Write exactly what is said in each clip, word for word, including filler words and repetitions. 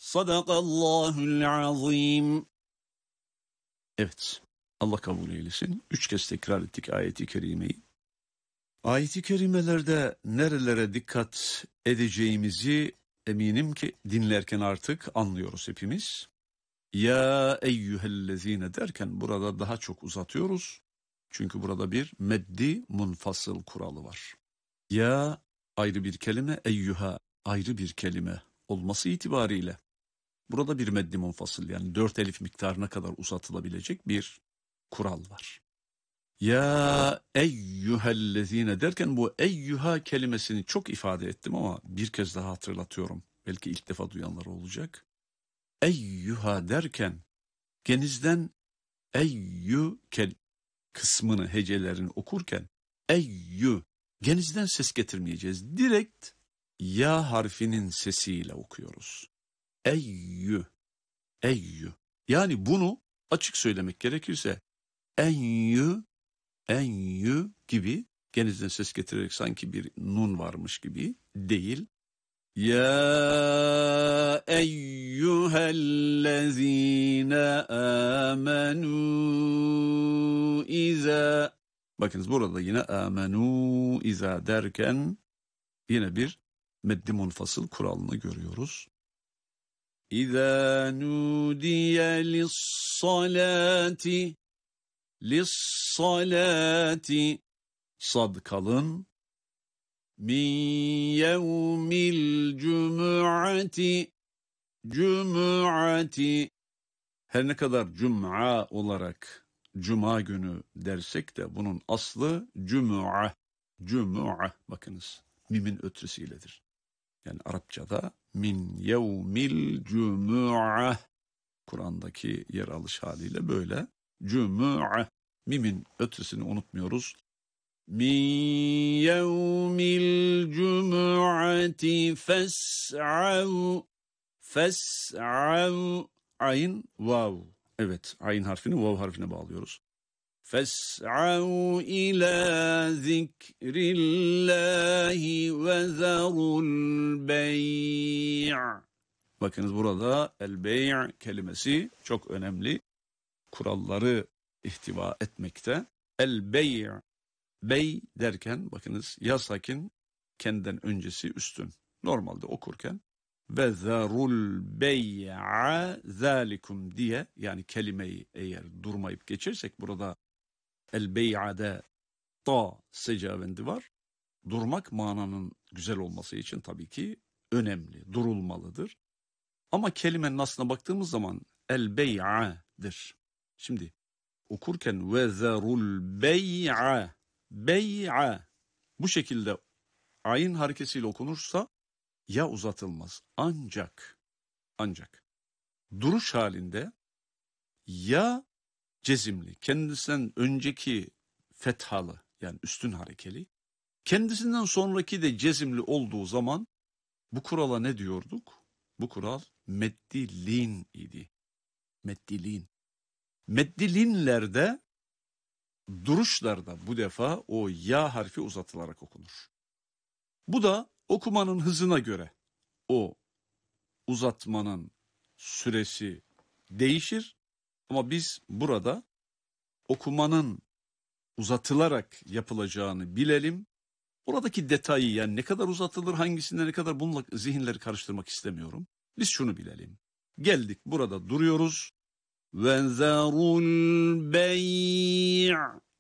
Sadakallahul azim. Evet, Allah kabul eylesin. Üç kez tekrar ettik ayeti kerimeyi. Ayeti kerimelerde nerelere dikkat edeceğimizi eminim ki dinlerken artık anlıyoruz hepimiz. Ya eyyühellezine derken burada daha çok uzatıyoruz. Çünkü burada bir meddi munfasıl kuralı var. Ya ayrı bir kelime, eyyüha ayrı bir kelime olması itibariyle burada bir meddi munfasıl, yani dört elif miktarına kadar uzatılabilecek bir kural var. Ya eyyühellezine derken bu eyyüha kelimesini çok ifade ettim ama bir kez daha hatırlatıyorum. Belki ilk defa duyanlar olacak. Eyyüha derken genizden eyyü kel kısmını, hecelerini okurken eyyü genizden ses getirmeyeceğiz. Direkt ya harfinin sesiyle okuyoruz. Eyyü, eyyü. Yani bunu açık söylemek gerekirse enyü, enyü gibi genizden ses getirerek sanki bir nun varmış gibi değil. Ya eyyühellezine amenu iza. Bakınız burada yine amenu iza derken yine bir meddi munfasıl kuralını görüyoruz. İza nudiye lissalati, lissalati, sad kalın. Min yevmil cum'ati, cum'ati. Her ne kadar cum'a olarak cuma günü dersek de bunun aslı cum'a, cum'a. Bakınız mimin ötresiyledir. Yani Arapçada min yevmil cum'a, Kur'an'daki yer alış haliyle böyle. Cum'a, mimin ötresini unutmuyoruz. Min yevmil cum'ati fes'av, fes'av, ayn vav. Evet, ayn harfini vav harfine bağlıyoruz. Fes'av ila zikrillahi ve zarul bey'. Bakınız burada el bey' kelimesi çok önemli. Kuralları ihtiva etmekte. El bey', bey derken bakınız ya sakin, kendinden öncesi üstün. Normalde okurken ve zarul bey'a zalikum diye, yani kelimeyi eğer durmayıp geçirsek burada el bey'ade ta secavendi var. Durmak mananın güzel olması için tabii ki önemli, durulmalıdır. Ama kelimenin aslına baktığımız zaman el bey'adır. Şimdi okurken ve zarul bey'a, bey'a bu şekilde ayin harekesiyle okunursa ya uzatılmaz. Ancak, ancak duruş halinde ya cezimli, kendisinden önceki fethalı, yani üstün harekeli, kendisinden sonraki de cezimli olduğu zaman bu kurala ne diyorduk? Bu kural meddilin idi. Meddilin. Meddilinlerde duruşlarda bu defa o ya harfi uzatılarak okunur. Bu da okumanın hızına göre o uzatmanın süresi değişir. Ama biz burada okumanın uzatılarak yapılacağını bilelim. Oradaki detayı, yani ne kadar uzatılır, hangisinde ne kadar, bununla zihinleri karıştırmak istemiyorum. Biz şunu bilelim. Geldik, burada duruyoruz. Ve zarul bey'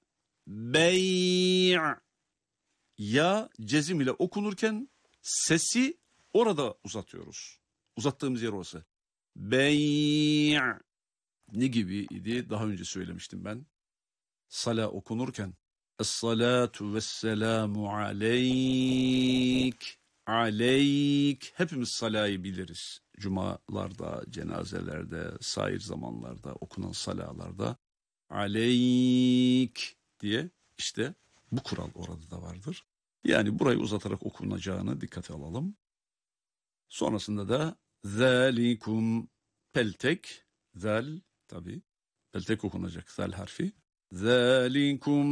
bey' ya cezim ile okunurken sesi orada uzatıyoruz. Uzattığımız yer orası. Bey' ne gibi idi? Daha önce söylemiştim ben. Sala okunurken Es-salatu vesselamu aleyk, aleyk. Hepimiz salayı biliriz. Cumalarda, cenazelerde, sair zamanlarda okunan salalarda aleyk diye, işte bu kural orada da vardır. Yani burayı uzatarak okunacağını dikkate alalım. Sonrasında da zalikum, peltek, zal tabi peltek okunacak, zal harfi. Zalikum